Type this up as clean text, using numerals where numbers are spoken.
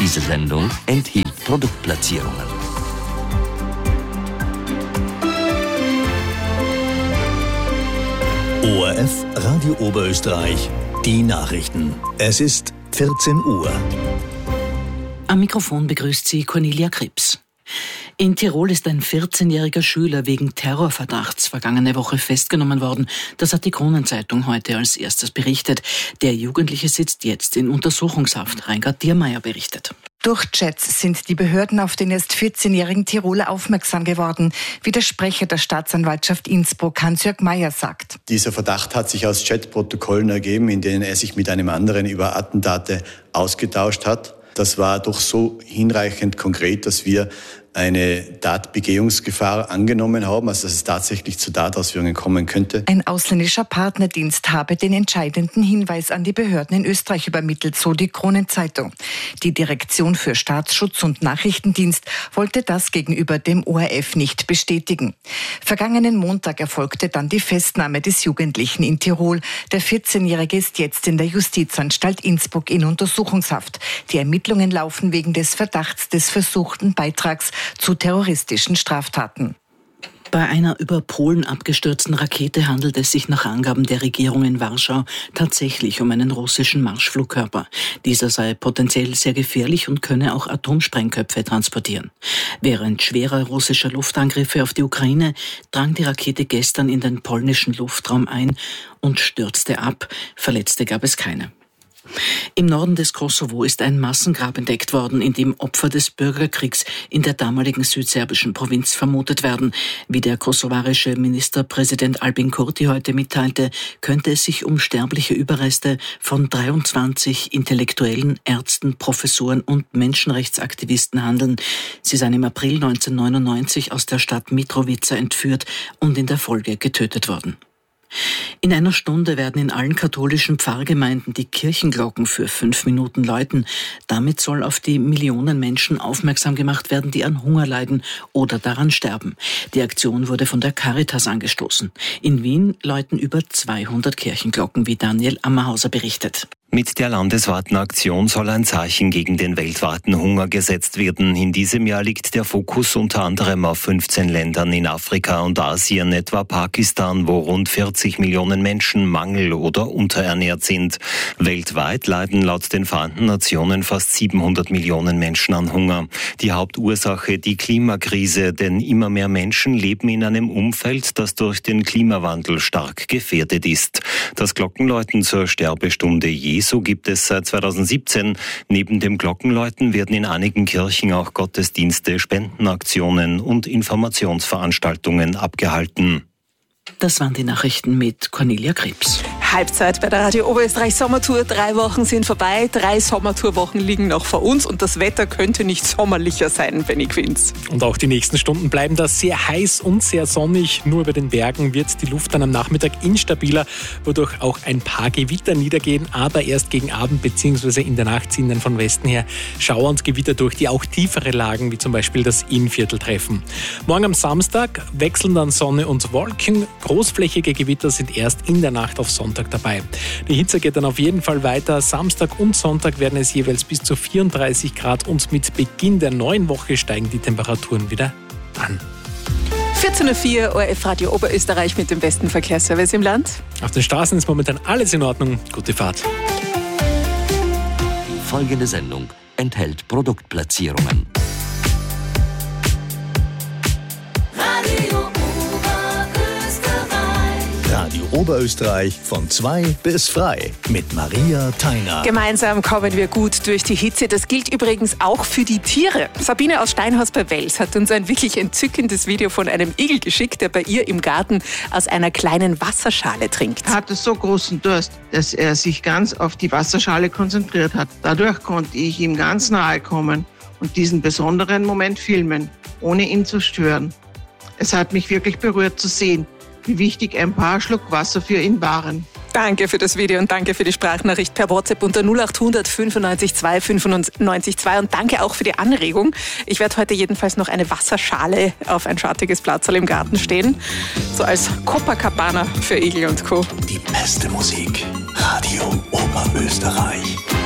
Diese Sendung enthielt Produktplatzierungen. ORF Radio Oberösterreich, die Nachrichten. Es ist 14 Uhr. Am Mikrofon begrüßt sie Cornelia Krips. In Tirol ist ein 14-jähriger Schüler wegen Terrorverdachts vergangene Woche festgenommen worden. Das hat die Kronenzeitung heute als erstes berichtet. Der Jugendliche sitzt jetzt in Untersuchungshaft. Reingard Diermeier berichtet. Durch Chats sind die Behörden auf den erst 14-jährigen Tiroler aufmerksam geworden, wie der Sprecher der Staatsanwaltschaft Innsbruck, Hans-Jörg Meyer, sagt. Dieser Verdacht hat sich aus Chatprotokollen ergeben, in denen er sich mit einem anderen über Attentate ausgetauscht hat. Das war doch so hinreichend konkret, dass wir eine Tatbegehungsgefahr angenommen haben, also dass es tatsächlich zu Tatausführungen kommen könnte. Ein ausländischer Partnerdienst habe den entscheidenden Hinweis an die Behörden in Österreich übermittelt, so die Kronenzeitung. Die Direktion für Staatsschutz und Nachrichtendienst wollte das gegenüber dem ORF nicht bestätigen. Vergangenen Montag erfolgte dann die Festnahme des Jugendlichen in Tirol. Der 14-Jährige ist jetzt in der Justizanstalt Innsbruck in Untersuchungshaft. Die Ermittlungen laufen wegen des Verdachts des versuchten Beitrags zu terroristischen Straftaten. Bei einer über Polen abgestürzten Rakete handelt es sich nach Angaben der Regierung in Warschau tatsächlich um einen russischen Marschflugkörper. Dieser sei potenziell sehr gefährlich und könne auch Atomsprengköpfe transportieren. Während schwerer russischer Luftangriffe auf die Ukraine drang die Rakete gestern in den polnischen Luftraum ein und stürzte ab. Verletzte gab es keine. Im Norden des Kosovo ist ein Massengrab entdeckt worden, in dem Opfer des Bürgerkriegs in der damaligen südserbischen Provinz vermutet werden. Wie der kosovarische Ministerpräsident Albin Kurti heute mitteilte, könnte es sich um sterbliche Überreste von 23 Intellektuellen, Ärzten, Professoren und Menschenrechtsaktivisten handeln. Sie seien im April 1999 aus der Stadt Mitrovica entführt und in der Folge getötet worden. In einer Stunde werden in allen katholischen Pfarrgemeinden die Kirchenglocken für 5 Minuten läuten. Damit soll auf die Millionen Menschen aufmerksam gemacht werden, die an Hunger leiden oder daran sterben. Die Aktion wurde von der Caritas angestoßen. In Wien läuten über 200 Kirchenglocken, wie Daniel Ammerhauser berichtet. Mit der landesweiten Aktion soll ein Zeichen gegen den weltweiten Hunger gesetzt werden. In diesem Jahr liegt der Fokus unter anderem auf 15 Ländern in Afrika und Asien, etwa Pakistan, wo rund 40 Millionen Menschen mangel- oder unterernährt sind. Weltweit leiden laut den Vereinten Nationen fast 700 Millionen Menschen an Hunger. Die Hauptursache die Klimakrise, denn immer mehr Menschen leben in einem Umfeld, das durch den Klimawandel stark gefährdet ist. Das Glockenläuten zur Sterbestunde Jesu gibt es seit 2017. Neben dem Glockenläuten werden in einigen Kirchen auch Gottesdienste, Spendenaktionen und Informationsveranstaltungen abgehalten. Das waren die Nachrichten mit Cornelia Krips. Halbzeit bei der Radio Oberösterreich Sommertour. 3 Wochen sind vorbei, 3 Sommertourwochen liegen noch vor uns und das Wetter könnte nicht sommerlicher sein, Benny Quinz. Und auch die nächsten Stunden bleiben da sehr heiß und sehr sonnig. Nur über den Bergen wird die Luft dann am Nachmittag instabiler, wodurch auch ein paar Gewitter niedergehen, aber erst gegen Abend bzw. in der Nacht ziehen dann von Westen her Schauer und Gewitter durch, die auch tiefere Lagen wie zum Beispiel das Innviertel treffen. Morgen am Samstag wechseln dann Sonne und Wolken. Großflächige Gewitter sind erst in der Nacht auf Sonntag dabei. Die Hitze geht dann auf jeden Fall weiter. Samstag und Sonntag werden es jeweils bis zu 34 Grad und mit Beginn der neuen Woche steigen die Temperaturen wieder an. 14.04 Uhr, ORF Radio Oberösterreich mit dem besten Verkehrsservice im Land. Auf den Straßen ist momentan alles in Ordnung. Gute Fahrt. Die folgende Sendung enthält Produktplatzierungen. Radio Oberösterreich von 2 bis frei mit Maria Theiner. Gemeinsam kommen wir gut durch die Hitze. Das gilt übrigens auch für die Tiere. Sabine aus Steinhaus bei Wels hat uns ein wirklich entzückendes Video von einem Igel geschickt, der bei ihr im Garten aus einer kleinen Wasserschale trinkt. Er hatte so großen Durst, dass er sich ganz auf die Wasserschale konzentriert hat. Dadurch konnte ich ihm ganz nahe kommen und diesen besonderen Moment filmen, ohne ihn zu stören. Es hat mich wirklich berührt zu sehen, wie wichtig ein paar Schluck Wasser für ihn waren. Danke für das Video und danke für die Sprachnachricht per WhatsApp unter 0800 95 2 95 2 und danke auch für die Anregung. Ich werde heute jedenfalls noch eine Wasserschale auf ein schattiges Platzerl im Garten stehen, so als Copacabana für Igel und Co. Die beste Musik, Radio Oberösterreich.